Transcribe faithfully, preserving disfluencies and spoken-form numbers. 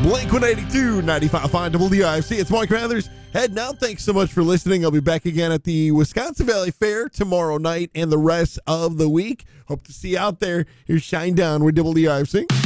Blink one eighty-two, ninety-five point five W I F C. It's Mike Rathers. Heading out. Thanks so much for listening. I'll be back again at the Wisconsin Valley Fair tomorrow night and the rest of the week. Hope to see you out there. Here's Shine Down with W I F C.